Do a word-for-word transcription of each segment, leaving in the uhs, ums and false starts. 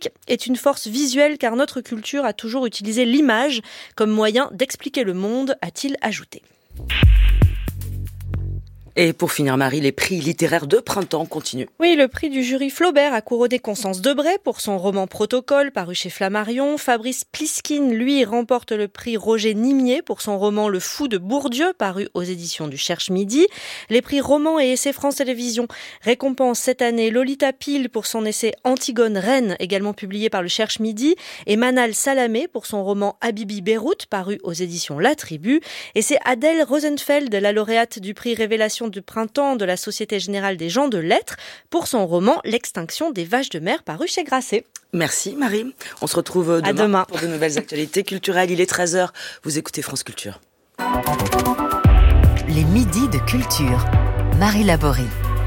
artistique est une force visuelle car notre culture a toujours utilisé l'image comme moyen d'expliquer le monde, a-t-il ajouté. Et pour finir, Marie, les prix littéraires de printemps continuent. Oui, le prix du jury Flaubert a couronné Constance Debray pour son roman Protocole, paru chez Flammarion. Fabrice Pliskin, lui, remporte le prix Roger Nimier pour son roman Le Fou de Bourdieu, paru aux éditions du Cherche-Midi. Les prix romans et essais France Télévisions récompensent cette année Lolita Pile pour son essai Antigone Reine, également publié par le Cherche-Midi, et Manal Salamé pour son roman Habibi Beyrouth, paru aux éditions La Tribu. Et c'est Adèle Rosenfeld, la lauréate du prix Révélation du printemps de la Société Générale des Gens de Lettres, pour son roman L'extinction des vaches de mer, paru chez Grasset. Merci Marie. On se retrouve demain, demain. pour de nouvelles actualités culturelles. Il est treize heures. Vous écoutez France Culture. Les midis de culture. Marie Laborie.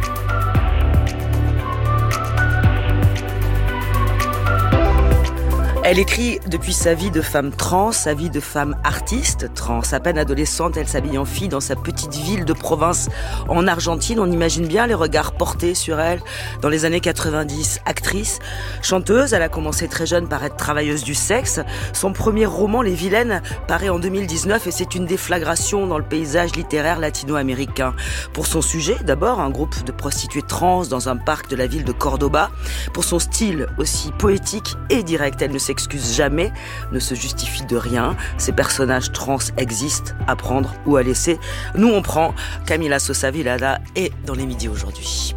Elle écrit depuis sa vie de femme trans, sa vie de femme artiste trans. À peine adolescente, elle s'habille en fille dans sa petite ville de province en Argentine. On imagine bien les regards portés sur elle dans les années quatre-vingt-dix. Actrice, chanteuse, elle a commencé très jeune par être travailleuse du sexe. Son premier roman, Les Vilaines, paraît en deux mille dix-neuf et c'est une déflagration dans le paysage littéraire latino-américain. Pour son sujet, d'abord, un groupe de prostituées trans dans un parc de la ville de Cordoba. Pour son style aussi poétique et direct, elle ne s'excuse jamais, ne se justifie de rien. Ces personnages trans existent, à prendre ou à laisser. Nous, on prend. Camila Sosa Villada est dans les midis aujourd'hui.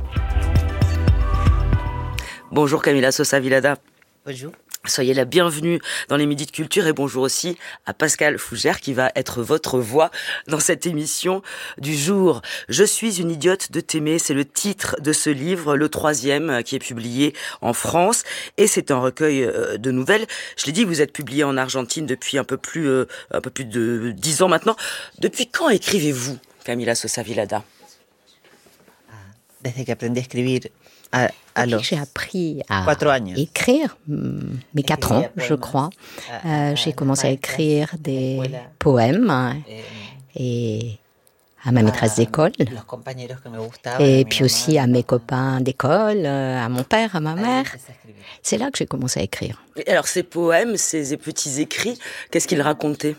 Bonjour Camila Sosa Villada. Bonjour. Soyez la bienvenue dans les Midis de Culture et bonjour aussi à Pascal Fougère qui va être votre voix dans cette émission du jour. Je suis une idiote de t'aimer, c'est le titre de ce livre, le troisième qui est publié en France et c'est un recueil de nouvelles. Je l'ai dit, vous êtes publié en Argentine depuis un peu plus, euh, un peu plus de dix ans maintenant. Depuis quand écrivez-vous, Camila Sosa Villada? Desde que aprendí a escribir a, a los J'ai appris à cuatro años. écrire, mes quatre ans, je crois. Euh, j'ai commencé à écrire des poèmes et à ma maîtresse d'école. Et puis aussi à mes copains d'école, à mon père, à ma mère. C'est là que j'ai commencé à écrire. Et alors ces poèmes, ces petits écrits, qu'est-ce qu'ils racontaient?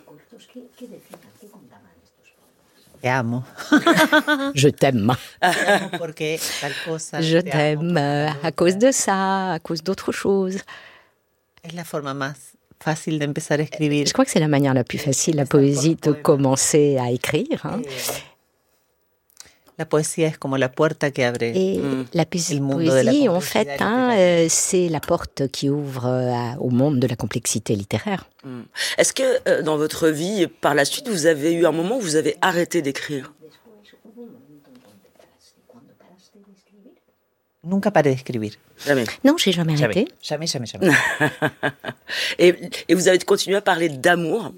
Te amo. Je t'aime. Porque tal cosa, Je te amo, t'aime euh, à cause de ça, à cause d'autre chose. Es la forma más fácil de empezar a escribir. Je crois que c'est la manière la plus facile, la poésie, de commencer à écrire. Hein. La poesía es como la puerta que abre. Et Mm. la El mundo de la poésie, en complexidad fait, hein, littéraire. euh, c'est la porte qui ouvre euh, au monde de la complexité littéraire. Hmm. Est-ce que euh, dans votre vie, par la suite, vous avez eu un moment où vous avez arrêté d'écrire? Nunca paré de escribir. Jamais. Non, j'ai jamais Jamais. arrêté. Jamais, jamais, jamais. et, et vous avez continué à parler d'amour.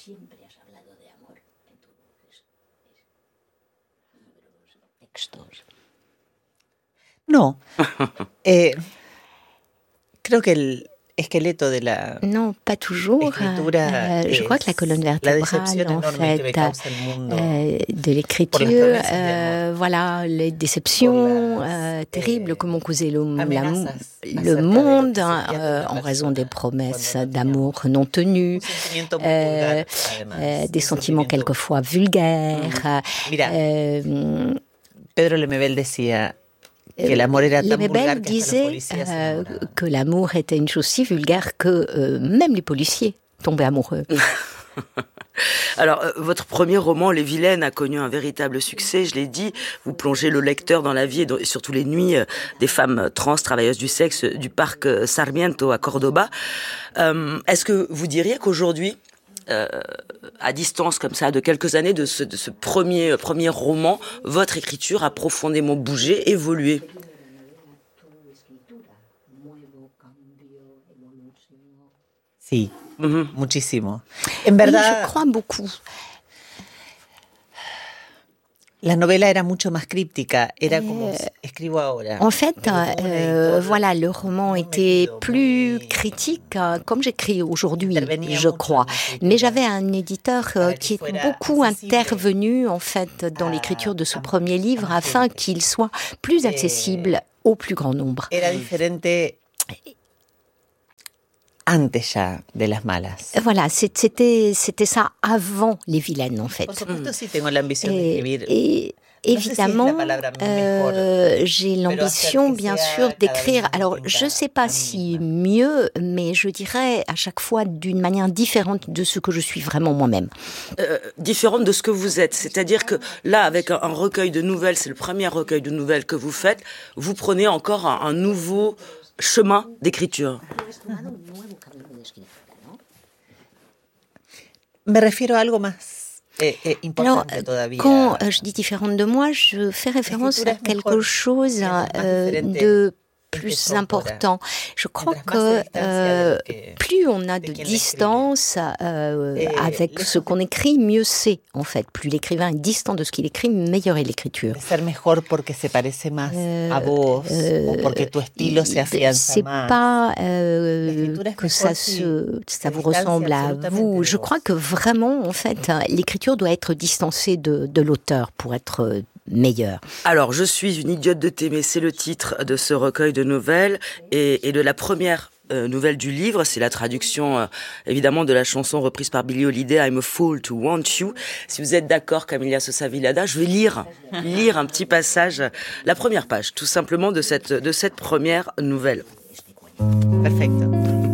No. Eh, creo que el esqueleto de la Non, pas toujours. escritura Euh, je es crois que la colonne la vertébrale, decepción en enorme que me fait, causa el mundo. euh, de Pour l'écriture, les promesses euh, d'amour. voilà, les déceptions Pour las, euh, eh, terribles que m'ont causé le, la- amenazas le acerca de lo monde que hein, sería de euh, una en raison persona des promesses cuando no d'amour non tenues, Un sentimiento muy euh, vulgar, además. euh, des Un sentiments sentimiento- quelquefois vulgaires. Mira, euh, Pedro Lemebel decía que l'amor era tan Lemebel vulgar que hasta los disait policías se euh, enamoraban. que l'amour était une chose si vulgaire que euh, même les policiers tombaient amoureux. Alors, euh, votre premier roman, Les Vilaines, a connu un véritable succès, je l'ai dit. Vous plongez le lecteur dans la vie et, dans, et surtout les nuits euh, des femmes trans, travailleuses du sexe, euh, du parc euh, Sarmiento à Cordoba. Euh, est-ce que vous diriez qu'aujourd'hui, euh, à distance comme ça, de quelques années de ce, de ce premier, euh, premier roman, votre écriture a profondément bougé, évolué? Sí, Mhm. muchísimo. En Oui, verdad, je crois beaucoup. la novela era mucho más críptica, era como s- escribo ahora. En fait, Pero como un euh, editor voilà, le roman muy était metido, plus muy- critique, euh, comme j'écris aujourd'hui, Intervenía je mucho crois. en la escritura. Mais j'avais un éditeur euh, Para que qui est fuera beaucoup accesible intervenu, en fait, dans à- l'écriture de ce à- premier livre, à afin gente. qu'il soit plus Et- accessible au plus grand nombre. Era diferente. antes ya de las malas. Voilà, c'était, c'était ça avant les vilaines, en fait. Por supuesto, sí tengo la ambición de escribir. Et, évidemment, euh, j'ai l'ambition, bien sûr, d'écrire. Alors, je ne sais pas si mieux, mais je dirais à chaque fois d'une manière différente de ce que je suis vraiment moi-même. Euh, différente de ce que vous êtes. C'est-à-dire que là, avec un, un recueil de nouvelles, c'est le premier recueil de nouvelles que vous faites, vous prenez encore un, un nouveau chemin d'écriture. Me refiero a algo más. Alors, quand je dis différente de moi, je fais référence à quelque chose euh, de plus important. Je crois que euh, plus on a de distance euh, avec ce qu'on écrit, mieux c'est, en fait. Plus l'écrivain est distant de ce qu'il écrit, meilleure est l'écriture. C'est pas euh, que ça, se, ça vous ressemble à vous. Je crois que vraiment, en fait, l'écriture doit être distancée de, de l'auteur pour être meilleur. Alors, je suis une idiote de t'aimer, c'est le titre de ce recueil de nouvelles et, et de la première euh, nouvelle du livre, c'est la traduction euh, évidemment de la chanson reprise par Billie Holiday, I'm a fool to want you. Si vous êtes d'accord, Camilla Sosa Villada, je vais lire lire un petit passage, la première page, tout simplement de cette de cette première nouvelle. Perfecto.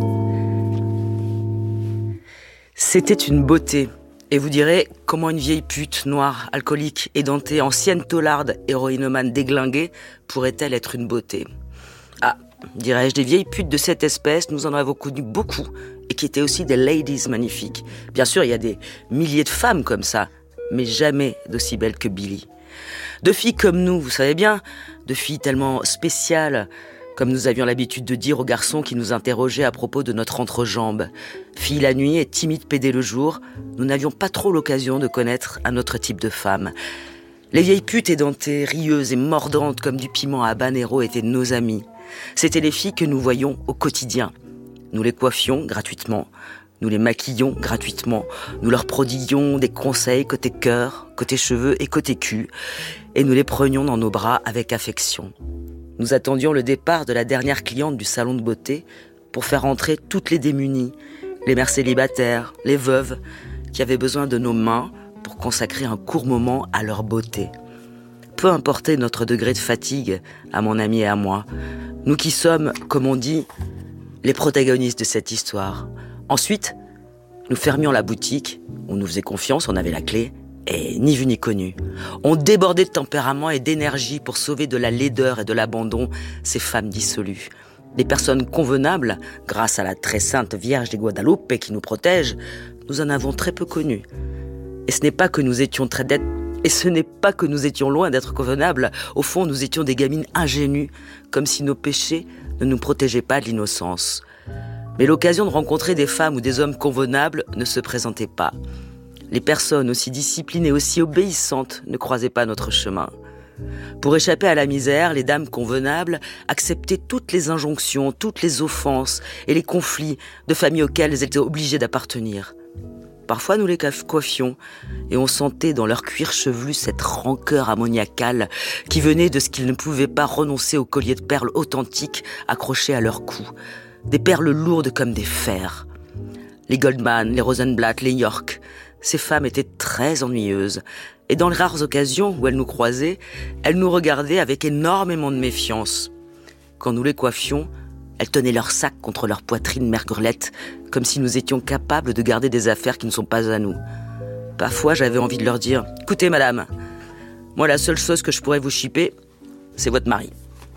C'était une beauté. Et vous direz, comment une vieille pute, noire, alcoolique, édentée, ancienne taularde, héroïnomane déglinguée, pourrait-elle être une beauté ? Ah, dirais-je, des vieilles putes de cette espèce, nous en avons connu beaucoup, et qui étaient aussi des ladies magnifiques. Bien sûr, il y a des milliers de femmes comme ça, mais jamais d'aussi belles que Billie. De filles comme nous, vous savez bien, de filles tellement spéciales, comme nous avions l'habitude de dire aux garçons qui nous interrogeaient à propos de notre entrejambe. Filles la nuit et timides pédées le jour, nous n'avions pas trop l'occasion de connaître un autre type de femme. Les vieilles putes édentées, rieuses et mordantes comme du piment à habanero étaient nos amies. C'étaient les filles que nous voyions au quotidien. Nous les coiffions gratuitement, nous les maquillions gratuitement, nous leur prodiguions des conseils côté cœur, côté cheveux et côté cul, et nous les prenions dans nos bras avec affection. Nous attendions le départ de la dernière cliente du salon de beauté pour faire entrer toutes les démunies, les mères célibataires, les veuves, qui avaient besoin de nos mains pour consacrer un court moment à leur beauté. Peu importait notre degré de fatigue, à mon ami et à moi, nous qui sommes, comme on dit, les protagonistes de cette histoire. Ensuite, nous fermions la boutique, on nous faisait confiance, on avait la clé, et ni vu ni connu. On débordait de tempérament et d'énergie pour sauver de la laideur et de l'abandon ces femmes dissolues. Des personnes convenables, grâce à la très sainte Vierge de Guadalupe qui nous protège, nous en avons très peu connues. Et ce n'est pas que nous étions très dettes, et ce n'est pas que nous étions loin d'être convenables. Au fond, nous étions des gamines ingénues, comme si nos péchés ne nous protégeaient pas de l'innocence. Mais l'occasion de rencontrer des femmes ou des hommes convenables ne se présentait pas. Les personnes aussi disciplinées, aussi obéissantes ne croisaient pas notre chemin. Pour échapper à la misère, les dames convenables acceptaient toutes les injonctions, toutes les offenses et les conflits de familles auxquelles elles étaient obligées d'appartenir. Parfois, nous les coiffions et on sentait dans leur cuir chevelu cette rancœur ammoniacale qui venait de ce qu'ils ne pouvaient pas renoncer aux colliers de perles authentiques accrochés à leur cou. Des perles lourdes comme des fers. Les Goldman, les Rosenblatt, les York, ces femmes étaient très ennuyeuses. Et dans les rares occasions où elles nous croisaient, elles nous regardaient avec énormément de méfiance. Quand nous les coiffions, elles tenaient leur sac contre leur poitrine mergurlette, comme si nous étions capables de garder des affaires qui ne sont pas à nous. Parfois, j'avais envie de leur dire « Écoutez, madame, moi, la seule chose que je pourrais vous chipper, c'est votre mari. »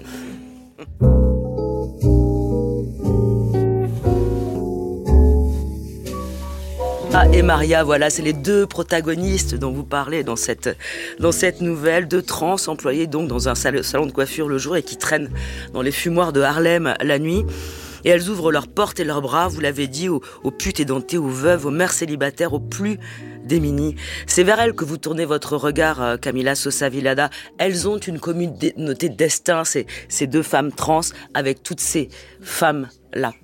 Ah, et Maria, voilà, c'est les deux protagonistes dont vous parlez dans cette, dans cette nouvelle, deux trans employées donc dans un salon de coiffure le jour et qui traînent dans les fumoirs de Harlem la nuit. Et elles ouvrent leurs portes et leurs bras, vous l'avez dit, aux, aux putes édentées, aux veuves, aux mères célibataires, aux plus démunies. C'est vers elles que vous tournez votre regard, Camilla Sosa Villada. Elles ont une communauté de destin, ces, ces deux femmes trans, avec toutes ces femmes-là.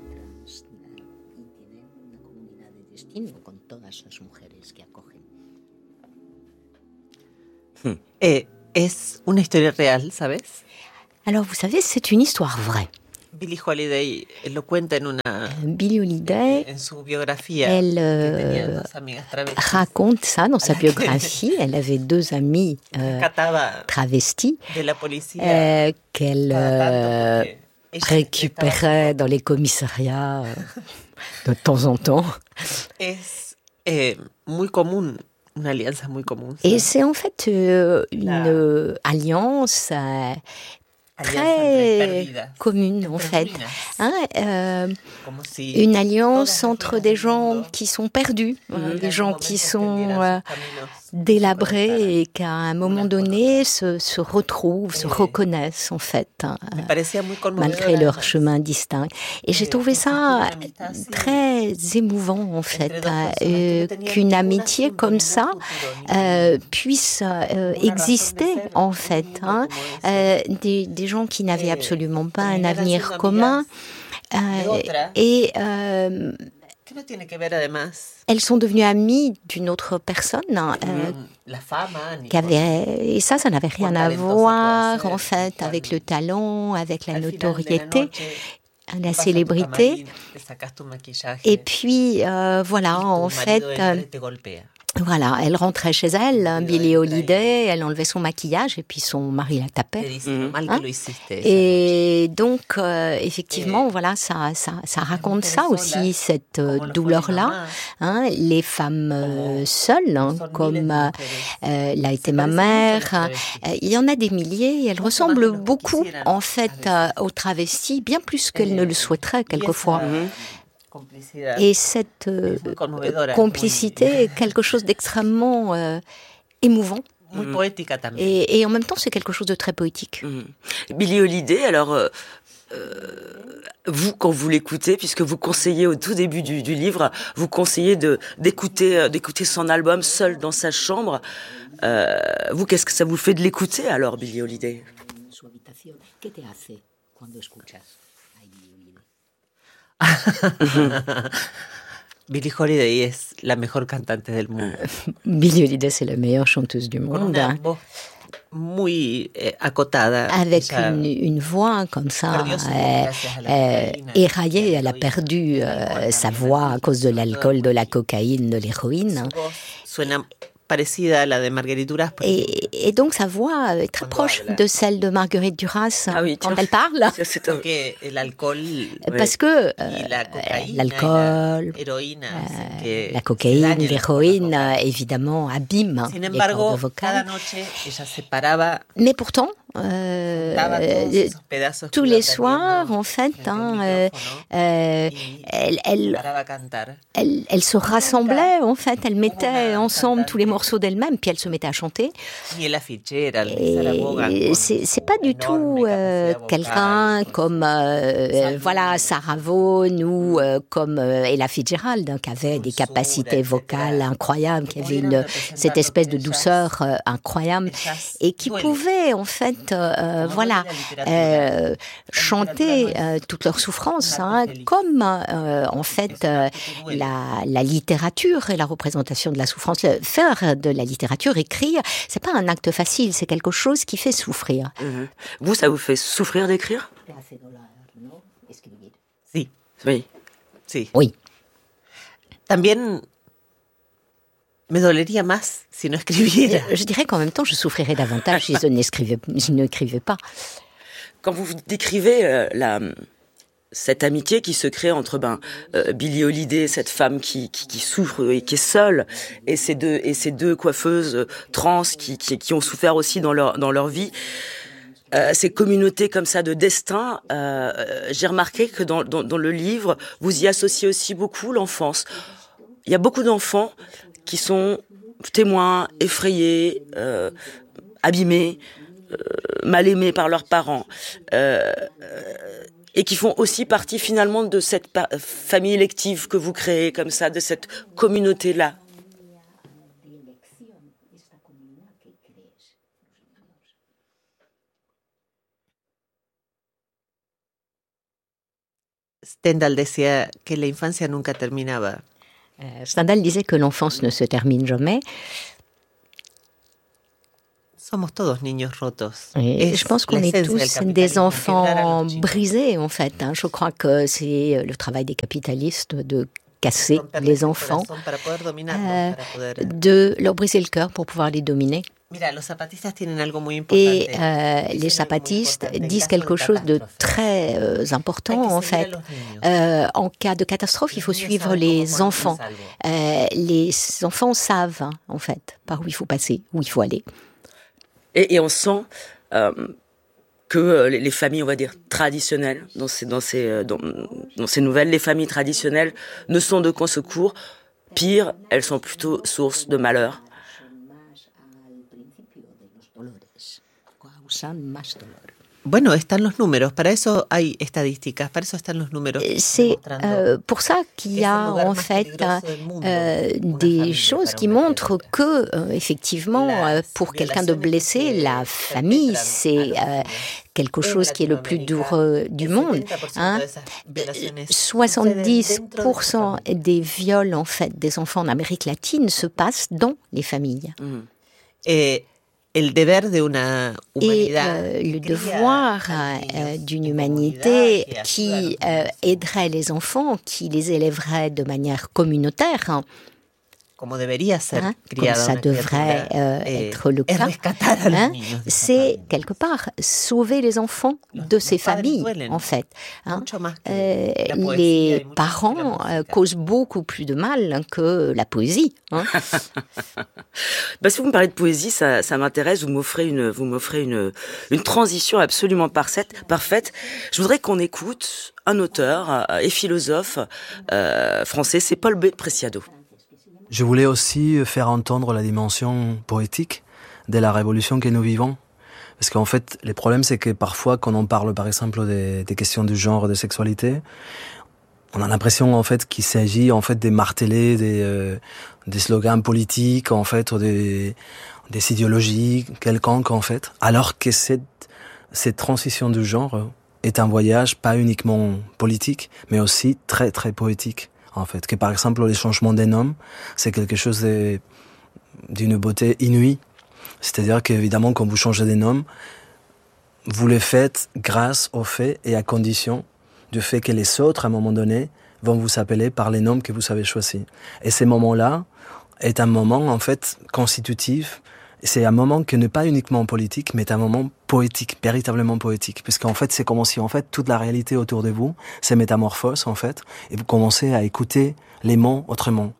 Hmm. Et es una historia real, ¿sabes? Alors, vous savez, c'est une histoire vraie. Billie Holiday lo cuenta en una, Billie Holiday, en su biografía, elle euh, raconte ça dans sa biographie. Elle avait deux amis euh, travestis euh, qu'elle euh, récupérait dans les commissariats euh, de temps en temps. Es eh, muy común. Une alliance muy común. Et c'est en fait euh, une euh, alliance euh, très commune en fait, hein, euh, une alliance entre des gens qui sont perdus, hein, des gens qui sont euh, délabrés et qu'à un moment donné se, se retrouvent, se reconnaissent en fait, hein, malgré leur chemin distinct. Et j'ai trouvé ça très émouvant en fait, euh, qu'une amitié comme ça euh, puisse euh, exister en fait, hein, euh, des, des gens qui n'avaient absolument pas un avenir commun euh, et euh, elles sont devenues amies d'une autre personne euh, qui avait, et ça, ça n'avait rien à voir en fait avec le talent, avec la notoriété, la célébrité. Et puis euh, voilà, en fait. Euh, Voilà, elle rentrait chez elle, hein, Billie Holiday, elle enlevait son maquillage et puis son mari la tapait. Hein? Et donc, euh, effectivement, voilà, ça, ça, ça raconte ça aussi, cette euh, douleur-là. Hein, les femmes euh, seules, hein, comme euh, l'a été ma mère, euh, il y en a des milliers et elles ressemblent beaucoup, en fait, euh, aux travestis, bien plus qu'elles ne le souhaiteraient quelquefois. Et cette euh, complicité est quelque chose d'extrêmement euh, émouvant. Muy poética también. Et, et en même temps, c'est quelque chose de très poétique. Mmh. Billie Holiday, alors, euh, euh, vous, quand vous l'écoutez, puisque vous conseillez au tout début du, du livre, vous conseillez de, d'écouter, euh, d'écouter son album seul dans sa chambre. Euh, vous, qu'est-ce que ça vous fait de l'écouter, alors, Billie Holiday? Billie Holiday es la mejor cantante del mundo. Billie Holiday, c'est la meilleure chanteuse du monde. Hein. Muy eh, acotada. Avec une, une voix comme ça, euh, euh, éraillée. Elle a perdu euh, sa voix à cause de l'alcool, de la cocaïne, de l'héroïne. Suena parecida a la de Marguerite Duras. Et, et donc sa voix est très proche de celle de Marguerite Duras ah oui, quand elle parle. C'est un... Parce que euh, l'alcool, euh, la cocaïne, l'héroïne, évidemment, abîment les cordes vocales. Mais pourtant, euh, euh, tous les soirs, en fait, hein, euh, euh, elle, elle, elle, elle se rassemblait, en fait, elle mettait ensemble tous les morceaux d'elle-même, puis elle se mettait à chanter. Et c'est, c'est pas du tout euh, quelqu'un comme euh, voilà Sarah Vaughan ou euh, comme euh, Ella Fitzgerald, hein, qui avait des capacités vocales incroyables, qui avait une, cette espèce de douceur euh, incroyable et qui pouvait, en fait, Euh, voilà, euh, chanter euh, toute leur souffrance, hein, comme euh, en fait euh, la, la littérature et la représentation de la souffrance. Faire de la littérature, écrire, c'est pas un acte facile, c'est quelque chose qui fait souffrir. Mmh. Vous, ça vous fait souffrir d'écrire? Si. Oui. Si. Oui. También me dolería más si no escribiera. Je dirais qu'en même temps, je souffrirais davantage si je n'écrivais, je n'écrivais pas. Quand vous décrivez euh, la, cette amitié qui se crée entre ben, euh, Billie Holiday, cette femme qui, qui, qui souffre et qui est seule, et ces deux, et ces deux coiffeuses euh, trans qui, qui, qui ont souffert aussi dans leur, dans leur vie, euh, ces communautés comme ça de destin, euh, j'ai remarqué que dans, dans, dans le livre, vous y associez aussi beaucoup l'enfance. Il y a beaucoup d'enfants qui sont témoins, effrayés, euh, abîmés, euh, mal aimés par leurs parents, euh, euh, et qui font aussi partie finalement de cette pa- famille élective que vous créez comme ça, de cette communauté-là. Stendhal decía que la infancia nunca terminaba. Stendhal disait que l'enfance ne se termine jamais. Et je pense qu'on est tous des enfants brisés, en fait. Hein. Je crois que c'est le travail des capitalistes de casser les enfants, euh, de leur briser le cœur pour pouvoir les dominer. Et euh, les zapatistes disent quelque chose de très euh, important, en fait. Euh, en cas de catastrophe, il faut suivre les enfants. Euh, les enfants savent, hein, en fait, par où il faut passer, où il faut aller. Et, et on sent euh, que les familles, on va dire, traditionnelles, dans ces, dans, ces, dans, dans ces nouvelles, les familles traditionnelles ne sont de qu'en secours. Pire, elles sont plutôt source de malheur. Bueno, están los números, para eso hay estadísticas, para eso están los números. C'est euh, pour ça qu'il y a en fait euh, des choses qui montrent que, euh, effectivement, euh, pour quelqu'un de blessé, la famille, c'est euh, quelque chose qui est le plus douloureux du monde. Hein. soixante-dix pour cent des viols, en fait, des enfants en Amérique latine se passent dans les familles. Mm. Et El deber de una humanidad. Et euh, le devoir euh, d'une humanité qui euh, aiderait les enfants, qui les élèverait de manière communautaire, hein, Como debería ser hein, comme criada ça una devrait euh, eh, être le es cas, rescatar a los hein, niños de esa c'est familia. quelque part sauver les enfants de ces familles, en fait. Hein. Mucho más que Euh, la poesía les y mucho más que la parents euh, música. causent beaucoup plus de mal que la poésie. Hein. Bah, si vous me parlez de poésie, ça, ça m'intéresse. Vous m'offrez une, vous m'offrez une, une transition absolument parfaite, parfaite. Je voudrais qu'on écoute un auteur euh, et philosophe euh, français, c'est Paul B. Preciado. Je voulais aussi faire entendre la dimension poétique de la révolution que nous vivons. Parce qu'en fait, le problème, c'est que parfois, quand on parle, par exemple, des, des questions de genre, de sexualité, on a l'impression, en fait, qu'il s'agit, en fait, de marteler des, euh, des slogans politiques, en fait, ou des, des idéologies quelconques, en fait. Alors que cette, cette transition de genre est un voyage pas uniquement politique, mais aussi très, très poétique. En fait, que par exemple les changements des noms, c'est quelque chose de, d'une beauté inouïe. C'est-à-dire qu'évidemment, quand vous changez des noms, vous le faites grâce au fait et à condition du fait que les autres, à un moment donné, vont vous appeler par les noms que vous avez choisis. Et ce moment-là est un moment, en fait, constitutif. C'est un moment qui n'est pas uniquement politique, mais un moment poétique, véritablement poétique. Puisqu'en fait, c'est comme si, en fait, toute la réalité autour de vous se métamorphose, en fait, et vous commencez à écouter les mots autrement.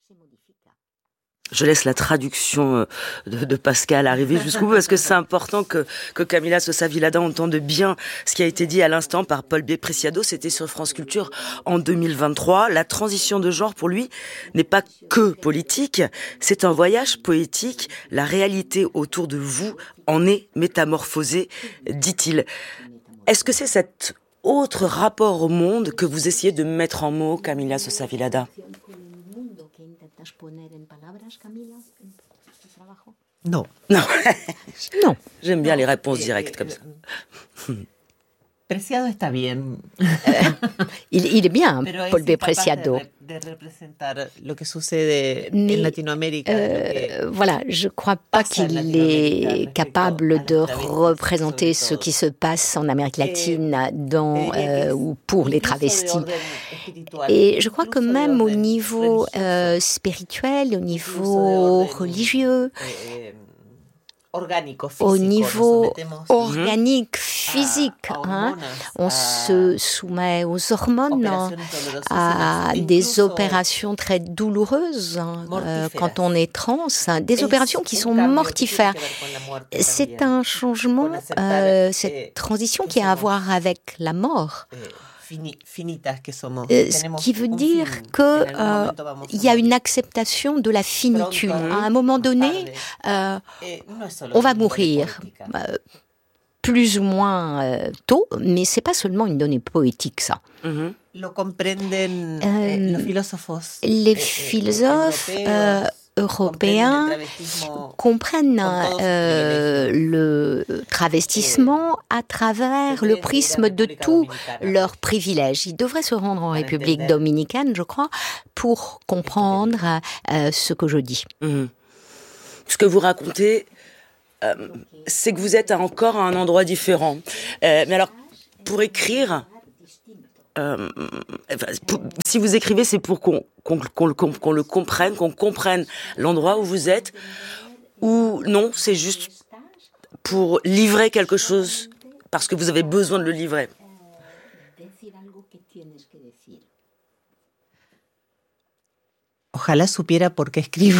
Je laisse la traduction de, de Pascal arriver jusqu'au bout parce que c'est important que, que Camila Sosa Villada entende bien ce qui a été dit à l'instant par Paul B. Preciado. C'était sur France Culture en deux mille vingt-trois. La transition de genre pour lui n'est pas que politique, c'est un voyage poétique. La réalité autour de vous en est métamorphosée, dit-il. Est-ce que c'est cet autre rapport au monde que vous essayez de mettre en mots, Camila Sosa Villada? No. Non. Non. J'aime bien les réponses directes comme ça. Preciado está bien. Il, il est bien, Pero Paul es B. incapaz Preciado. de, re- de representar lo que sucede Mais, en Latinoamérica. Euh, voilà, je ne crois pas qu'il est capable de représenter ce qui se passe en Amérique latine dans euh, ou pour les travestis. Et je crois que même au niveau euh, spirituel, au niveau religieux, au niveau organique, physique, hein, on se soumet aux hormones, à des opérations très douloureuses hein, euh, quand on est trans, hein, des opérations qui sont mortifères. C'est un changement, euh, cette transition qui a à voir avec la mort. Euh, ce qui veut dire que euh, il y a une acceptation de la finitude. À un moment donné, euh, on va mourir, euh, plus ou moins euh, tôt, mais c'est pas seulement une donnée poétique, ça. Mm-hmm. Euh, les philosophes euh, européens comprennent euh, le travestissement à travers le prisme de tous leurs privilèges. Ils devraient se rendre en République dominicaine, je crois, pour comprendre euh, ce que je dis. Mmh. Ce que vous racontez euh, c'est que vous êtes encore à un endroit différent. Euh, mais alors, pour écrire, euh, pour, si vous écrivez, c'est pour qu'on, qu'on, qu'on, qu'on, qu'on le comprenne, qu'on comprenne l'endroit où vous êtes, ou non, c'est juste pour livrer quelque chose parce que vous avez besoin de le livrer. Ojalá supiera por qué escribo.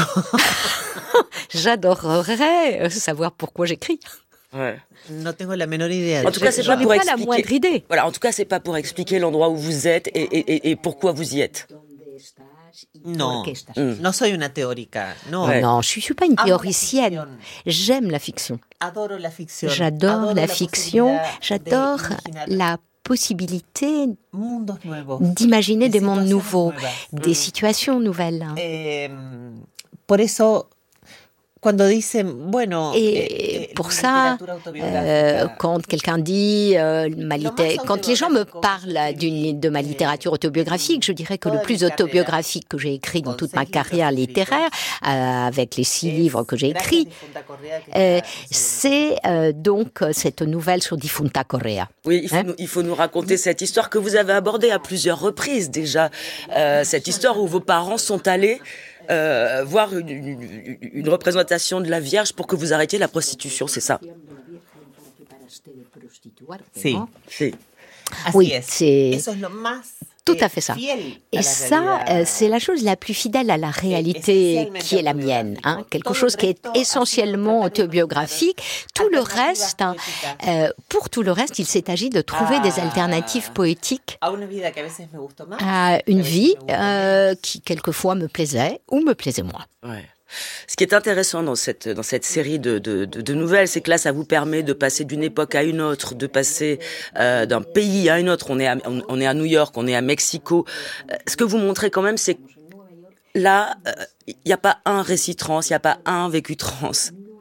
J'adorerais savoir pourquoi j'écris. Ouais. No tengo la menor idea. En tout cas, c'est Je pas n'ai pour pas expliquer. la moindre idée. Voilà, en tout cas, c'est pas pour expliquer l'endroit où vous êtes et, et, et, et pourquoi vous y êtes. No, no soy una teórica. No. Ouais. Non, je ne suis pas une théoricienne. J'aime la fiction. Adoro la ficción. J'adore Adoro la fiction. posibilidad J'adore de imaginar la possibilité mundos nuevos, d'imaginer de des mondes situaciones nouveaux, nuevas. des situations nouvelles. Eh, por eso, cuando dicen, bueno, Et eh, pour la ça, literatura euh, autobiográfica, quand quelqu'un dit, euh, ma litté- quand les gens me parlent d'une, de ma littérature autobiographique, je dirais que le plus autobiographique que j'ai écrit dans toute ma carrière littéraire, euh, avec les six livres que j'ai écrits, euh, c'est euh, donc cette nouvelle sur Difunta Correa. Oui, il faut, Hein? nous, il faut nous raconter cette histoire que vous avez abordée à plusieurs reprises déjà. Euh, cette histoire où vos parents sont allés euh, voir une, une, une représentation de la Vierge pour que vous arrêtiez la prostitution, c'est ça? Sí. C'est... Así Oui, es. c'est Eso es lo más tout eh, à fait ça. fiel a Et la ça, realidad. euh, c'est la chose la plus fidèle à la réalité qui est la mienne. Hein, quelque chose qui est essentiellement autobiographique. Tout le reste, hein, euh, pour tout le reste, il s'est agi de trouver des alternatives poétiques A una vida que a veces me gustó más, à une que a veces vie me gustó euh, menos. qui quelquefois me plaisait ou me plaisait moins. Ouais. Ce qui est intéressant dans cette dans cette série de de, de, de nouvelles, c'est que là, ça vous permet de passer d'une époque à une autre, de passer euh, d'un pays à une autre. On est à, on, on est à New York, on est à Mexico. Euh, ce que vous montrez quand même, c'est que là, il euh, n'y a pas un récit trans, il n'y a pas un vécu trans.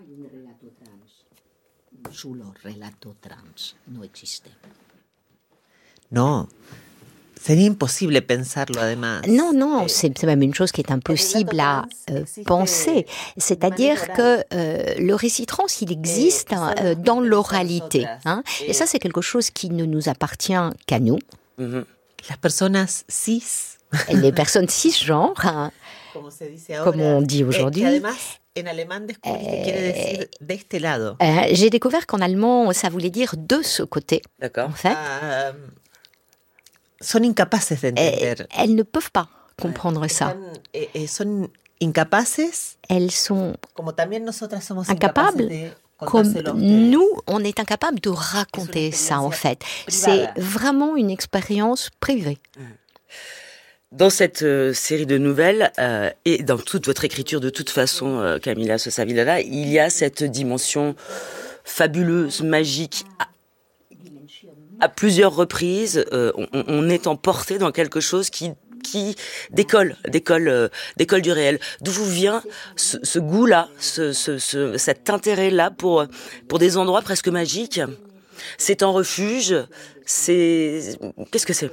No, sería imposible pensarlo además. Non, non, c'est c'est même une chose qui est impossible à euh, penser. C'est-à-dire que euh, le récit trans, il existe euh, dans l'oralité. Hein, et ça, c'est quelque chose qui ne nous appartient qu'à nous. Mm-hmm. Las personas cis, Les personnes cisgenres, hein, como se dice ahora, comme on dit eh, aujourd'hui. que además en alemán descubrí que quiere decir de este lado. Euh, j'ai découvert qu'en allemand, ça voulait dire de ce côté, D'accord. en fait. Ah, son incapaces de Euh, entender. elles ne peuvent pas comprendre ça. Están, eh, eh, son incapaces, Elles sont como también nosotras somos incapables, incapaces de comme contárselo a ustedes. nous, on est incapable de raconter ça, en fait. C'est vraiment une expérience privée. Dans cette euh, série de nouvelles euh, et dans toute votre écriture, de toute façon, euh, Camila Sosa Villela, il y a cette dimension fabuleuse, magique. À, à plusieurs reprises, euh, on, on est emporté dans quelque chose qui qui décolle, décolle, euh, décolle du réel. D'où vous vient ce, ce goût-là, ce, ce, ce, cet intérêt-là pour pour des endroits presque magiques? C'est un refuge. C'est qu'est-ce que c'est?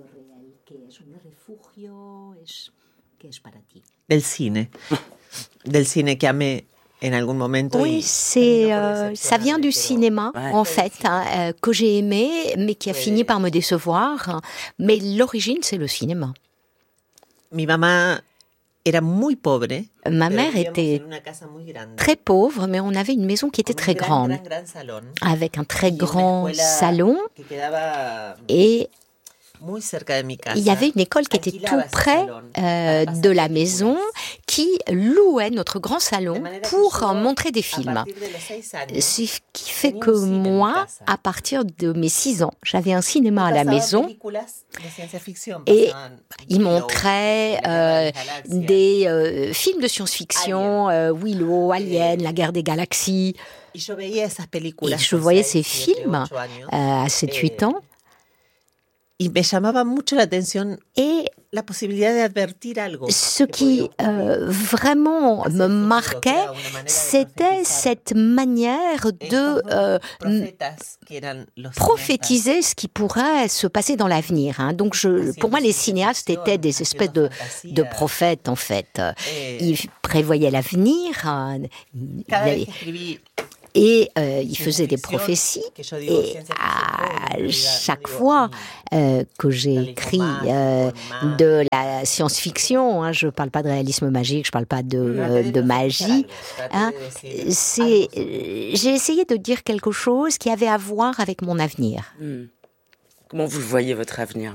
Del cine. Del cine que amé en algún momento. Oui, y- c'est, euh, ça vient du cinéma, Ouais. en fait, hein, euh, que j'ai aimé, mais qui a fini par me décevoir. Mais l'origine, c'est le cinéma. Mi mamá era muy pobre. Ma pero mère vivíamos était en una casa muy grande, très pauvre, mais on avait une maison qui était con un très gran, grande, gran, gran salón, avec un très y una grand escuela salon. que quedaba Et muy cerca de mi casa. il y avait une école qui était tout près euh, de la maison, qui louait notre grand salon pour euh, montrer des films. Ce qui fait que moi, à partir de mes six ans, j'avais un cinéma à la maison. Et il montrait euh, des euh, films de science-fiction, euh, Willow, Alien, La guerre des galaxies. Et je voyais ces films euh, à sept huit ans. Y me llamaba mucho la atención Et la posibilidad de advertir algo. ce que qui podía ocurrir. euh, vraiment me marquait, c'était cette manière de euh, m- prophétiser ce qui pourrait se passer dans l'avenir. Hein. Donc, je, pour moi, les cinéastes étaient des espèces de, de prophètes, en fait. Ils prévoyaient l'avenir. hein. Ils Cada vez avaient- que escribí Et euh, il faisait des prophéties. Et à chaque fois euh, que j'ai écrit euh, de la science-fiction, hein, je ne parle pas de réalisme magique, je ne parle pas de, euh, de magie, hein, c'est, j'ai essayé de dire quelque chose qui avait à voir avec mon avenir. Hmm. Comment vous voyez votre avenir?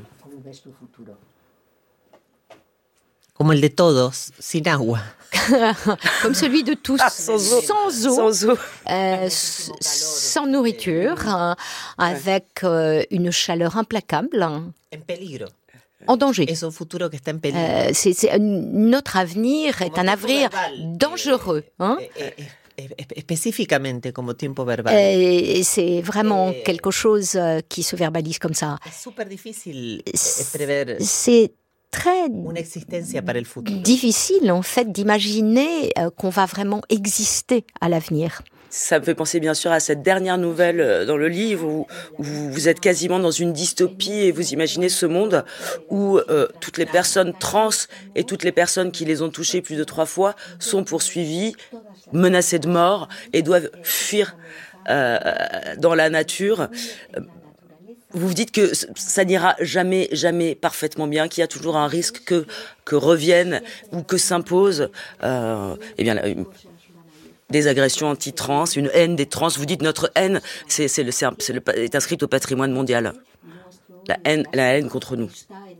Como el de todos, sin agua. Comme celui de tous, ah, sans eau, sans, eau, sans, eau. Euh, sans nourriture, hein, avec euh, une chaleur implacable, hein, en danger. Euh, c'est, c'est, notre avenir est un avenir dangereux. Hein. Específicamente como tiempo verbal. Et c'est vraiment quelque chose qui se verbalise comme ça. C'est très difficile en fait d'imaginer euh, qu'on va vraiment exister à l'avenir. Ça me fait penser bien sûr à cette dernière nouvelle dans le livre où, où vous êtes quasiment dans une dystopie et vous imaginez ce monde où euh, toutes les personnes trans et toutes les personnes qui les ont touchées plus de trois fois sont poursuivies, menacées de mort et doivent fuir euh, dans la nature. Vous vous dites que ça n'ira jamais, jamais parfaitement bien, qu'il y a toujours un risque que, que revienne ou que s'impose euh, eh bien, des agressions anti-trans, une haine des trans. Vous dites notre haine c'est, c'est le, c'est un, c'est le, est inscrite au patrimoine mondial. La haine, la haine contre nous.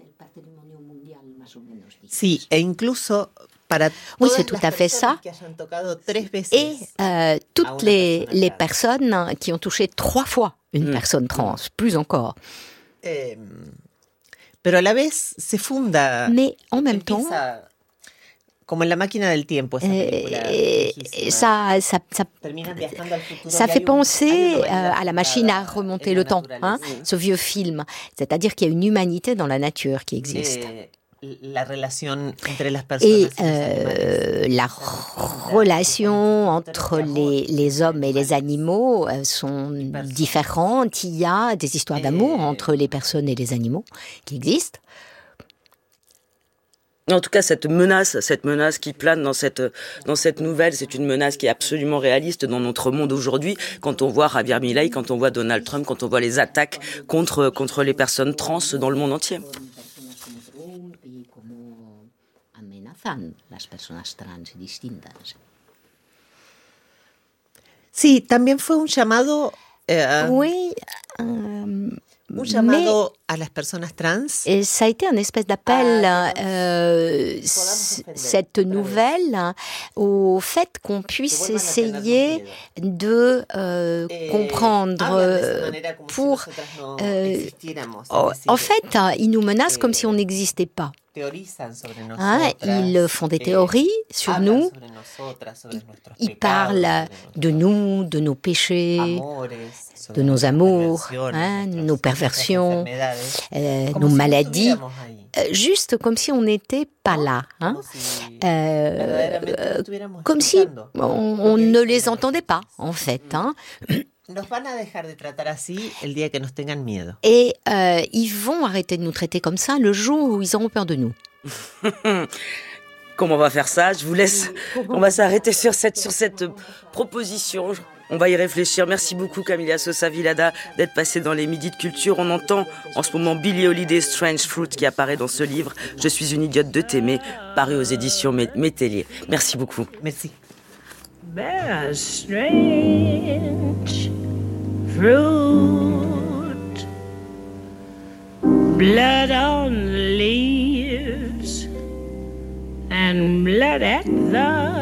Si, et incluso para oui, c'est tout à fait ça. Et euh, toutes les, les personnes qui ont touché trois fois une mm. personne trans, plus encore. Eh, pero a la vez se funda. Mais en même temps, comme la máquina del tiempo, euh, ça, ça, ça, ça fait penser euh, à la machine à remonter le temps, hein, ce vieux film. C'est-à-dire qu'il y a une humanité dans la nature qui existe. La relation entre las et euh, la relation entre les, les hommes et les animaux euh, sont différentes. Il y a des histoires d'amour entre les personnes et les animaux qui existent. En tout cas, cette menace, cette menace qui plane dans cette, dans cette nouvelle, c'est une menace qui est absolument réaliste dans notre monde aujourd'hui. Quand on voit Javier Milei, quand on voit Donald Trump, quand on voit les attaques contre, contre les personnes trans dans le monde entier. Las personas trans y distintas. Sí, también fue un llamado. Eh, oui. Um, un llamado a las personas trans. Et ça a été un espèce d'appel, ah, euh, cette nouvelle, au fait qu'on puisse essayer de euh, comprendre pour. Euh, en fait, ils nous menacent comme si on n'existait pas. Hein, ils font des théories sur nous, ils parlent de nous, de nos péchés, de nos amours, hein, nos perversions, euh, nos maladies, euh, juste comme si on n'était pas là, hein, euh, euh, comme si on, on ne les entendait pas, en fait. Hein. Et euh, ils vont arrêter de nous traiter comme ça le jour où ils auront peur de nous. Comment on va faire ça? Je vous laisse. On va s'arrêter sur cette, sur cette proposition. On va y réfléchir. Merci beaucoup Camilla Sosa Villada d'être passée dans les Midis de Culture. On entend en ce moment Billie Holiday, Strange Fruit, qui apparaît dans ce livre. Je suis une idiote de t'aimer, paru aux éditions Métellier. Merci beaucoup. Merci. There's strange fruit, blood on the leaves and blood at the